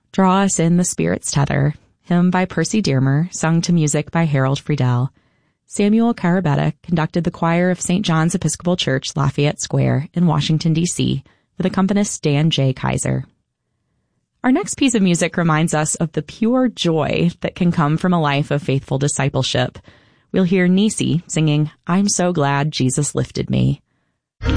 Draw Us in the Spirit's Tether, hymn by Percy Dearmer, sung to music by Harold Friedel. Samuel Carabetta conducted the choir of St. John's Episcopal Church, Lafayette Square in Washington, D.C., with accompanist Dan J. Kaiser. Our next piece of music reminds us of the pure joy that can come from a life of faithful discipleship. We'll hear Nisi singing, "I'm So Glad Jesus Lifted Me."